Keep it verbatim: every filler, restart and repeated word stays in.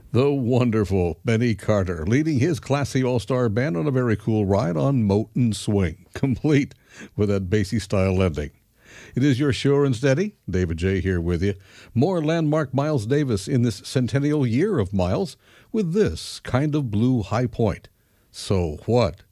The wonderful Benny Carter leading his classy all-star band on a very cool ride on Moten Swing, complete with that bassy style ending. It is your sure and steady, David J. here with you. More landmark Miles Davis in this centennial year of Miles with this kind of blue high point. So what?